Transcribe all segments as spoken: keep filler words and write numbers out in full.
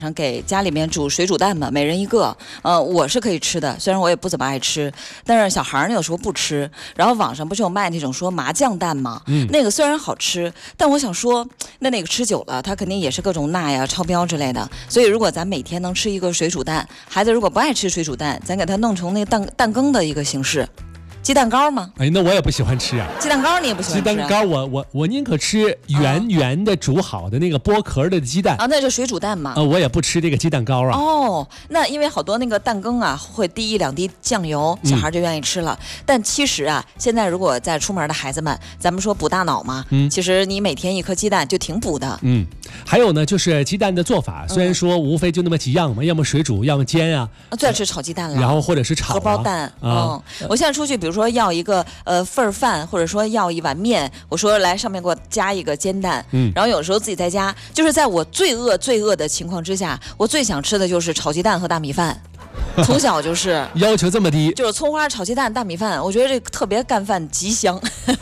上给家里面煮水煮蛋嘛，每人一个。呃，我是可以吃的，虽然我也不怎么爱吃，但是小孩呢有时候不吃。然后网上不是有卖那种说麻酱蛋吗？嗯，那个虽然好吃，但我想说，那那个吃久了，它肯定也是各种钠呀、超标之类的。所以如果咱每天能吃一个水煮蛋，孩子如果不爱吃水煮蛋，咱给他弄成那蛋蛋羹的一个形式。鸡蛋糕吗？ 哎，那我也不喜欢吃啊。 鸡蛋糕你也不喜欢吃、啊？ 鸡蛋糕我我我宁可吃圆圆的煮好的那个剥壳的鸡蛋啊，那就水煮蛋嘛。 呃，我也不吃这个鸡蛋糕啊。 哦，那因为好多那个蛋羹啊，会滴一两滴酱油，小孩就愿意吃了。嗯、但其实啊，现在如果在出门的孩子们，咱们说补大脑嘛，嗯，其实你每天一颗鸡蛋就挺补的。 嗯，还有呢，就是鸡蛋的做法，虽然说无非就那么几样嘛，嗯、要么水煮，要么煎啊。 最爱吃炒鸡蛋了， 然后或者是炒、啊、 荷包蛋。啊、嗯，我现在出去，比如说要一个。呃，份儿饭，或者说要一碗面，我说来上面给我加一个煎蛋，嗯，然后有时候自己在家，就是在我最饿最饿的情况之下，我最想吃的就是炒鸡蛋和大米饭，从小就是要求这么低， 就是葱花炒鸡蛋大米饭，我觉得这特别干饭极香，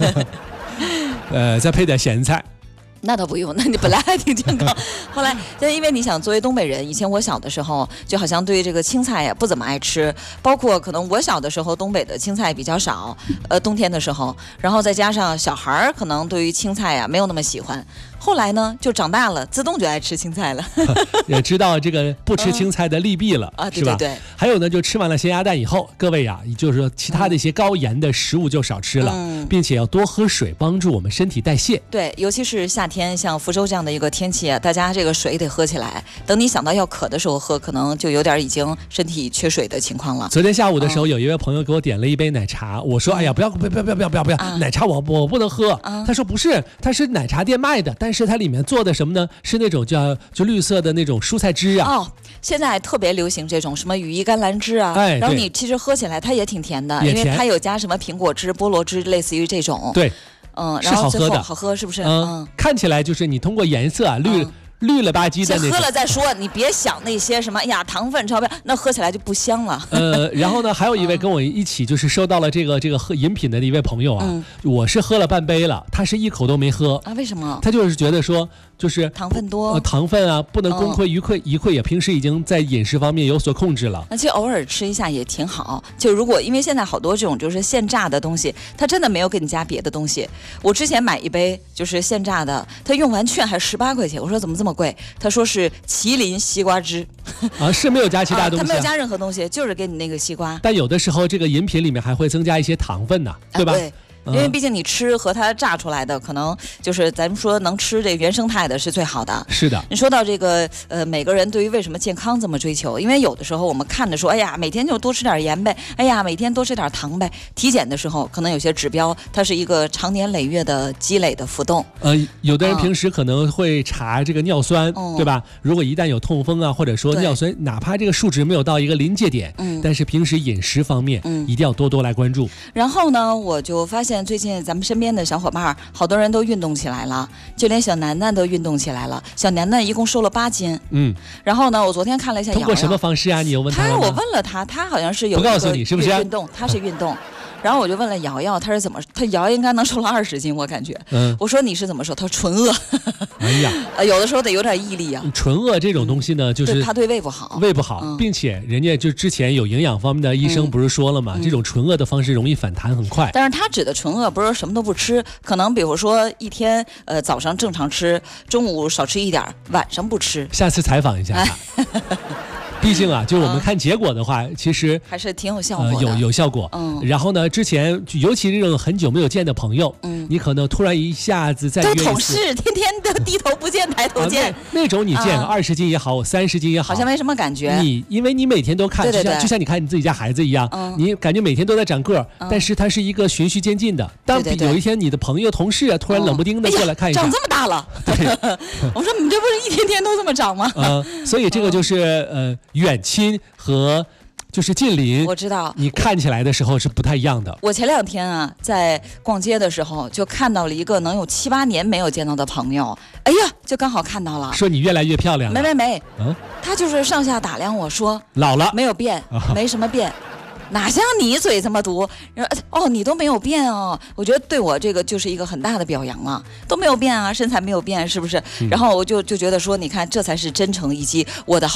呃，再配点咸菜。 那倒不用，那你本来还挺健康，后来但因为你想作为东北人，以前我小的时候就好像对这个青菜呀不怎么爱吃，包括可能我小的时候东北的青菜比较少，呃冬天的时候，然后再加上小孩可能对于青菜呀没有那么喜欢，后来呢就长大了，自动就爱吃青菜了， 也知道这个不吃青菜的利弊了、 嗯、啊， 是吧？ 对对对。 还有呢，就吃完了咸鸭蛋以后，各位呀，就是说其他的一些高盐的食物就少吃了，嗯、并且要多喝水，帮助我们身体代谢。 对，尤其是夏天，像福州这样的一个天气啊，大家这个水得喝起来。等你想到要渴的时候喝，可能就有点已经身体缺水的情况了。 昨天下午的时候，嗯、有一位朋友给我点了一杯奶茶，我说：“哎呀，不要不要不要不要不要不要，啊、奶茶我我不能喝。啊”他说：“不是，它是奶茶店卖的，但是它里面做的什么呢？是那种叫就绿色的那种蔬菜汁啊。” 哦，现在特别流行这种什么羽衣甘蓝汁啊， 哎， 然后你其实喝起来它也挺甜的， 也因为它有加什么苹果汁、菠萝汁，类似于这种。 对。 嗯，然后最后好喝是不是？ 嗯，嗯看起来就是你通过颜色啊绿、嗯、绿了吧唧的那种。 喝了再说，你别想那些什么呀糖分超标，那喝起来就不香了。 呃，然后呢，还有一位跟我一起就是收到了这个这个喝饮品的一位朋友啊，嗯、我是喝了半杯了，他是一口都没喝啊？为什么？ 他就是觉得说。就是糖分多、 呃，糖分啊，不能功亏一篑，一篑也平时已经在饮食方面有所控制了。 而且偶尔吃一下也挺好。就如果因为现在好多这种就是现榨的东西，它真的没有给你加别的东西。我之前买一杯就是现榨的，他用完券还十八块钱，我说怎么这么贵？他说是麒麟西瓜汁， 啊，是没有加其他东西、啊， 他、啊、没有加任何东西，就是给你那个西瓜。 但有的时候这个饮品里面还会增加一些糖分呢、啊，对吧？ 啊对因为毕竟你吃和它榨出来的，可能就是咱们说能吃这原生态的是最好的。 是的。 你说到这个，呃，每个人对于为什么健康这么追求？因为有的时候我们看着说，哎呀，每天就多吃点盐呗，哎呀，每天多吃点糖呗。体检的时候，可能有些指标，它是一个长年累月的积累的浮动。 呃，有的人平时可能会查这个尿酸，嗯、对吧？如果一旦有痛风啊，或者说尿酸，哪怕这个数值没有到一个临界点，嗯，但是平时饮食方面，嗯，一定要多多来关注。 然后呢，我就发现。最近咱们身边的小伙伴好多人都运动起来了，就连小楠楠都运动起来了。小楠楠一共瘦了八斤，嗯，然后呢，我昨天看了一下， 通过什么方式啊？你有问他吗？他我问了他，他好像是有不告诉你是不是运动，他是运动。然后我就问了瑶瑶，她是怎么？她瑶瑶应该能瘦了二十斤，我感觉。嗯，我说你是怎么瘦？她说纯饿。 哎呀， 呃，有的时候得有点毅力啊。 纯饿这种东西呢，就是它对胃不好， 胃不好，嗯、并且人家就之前有营养方面的医生不是说了嘛，嗯、这种纯饿的方式容易反弹很快。 但是他指的纯饿不是什么都不吃，可能比如说一天呃早上正常吃，中午少吃一点，晚上不吃。 下次采访一下他。毕竟啊，就是我们看结果的话，嗯、其实还是挺有效果的， 呃、有有效果。嗯，然后呢，之前尤其这种很久没有见的朋友，嗯，你可能突然一下子再约一次， 都同事天天都低头不见抬头见， 啊、那, 那种你见二十、嗯、斤也好，三十斤也好， 好像没什么感觉。 你因为你每天都看， 对对对就像就像你看你自己家孩子一样，嗯、你感觉每天都在长个儿，嗯、但是它是一个循序渐进的。当对对对有一天你的朋友同事啊，突然冷不丁的过来看一下， 哎、长这么大了， 对， 我说你这不是一天天都这么长吗？ 啊、嗯，所以这个就是呃远亲。和就是近邻， 我知道， 你看起来的时候是不太一样的。 我前两天啊，在逛街的时候就看到了一个能有七八年没有见到的朋友，哎呀，就刚好看到了， 说你越来越漂亮了。 没没没，嗯，他就是上下打量我说， 老了没有变，啊、没什么变。哪像你嘴这么毒，哦，你都没有变哦，我觉得对我这个就是一个很大的表扬了，都没有变啊，身材没有变，是不是？嗯、然后我就就觉得说，你看这才是真诚，以及我的好。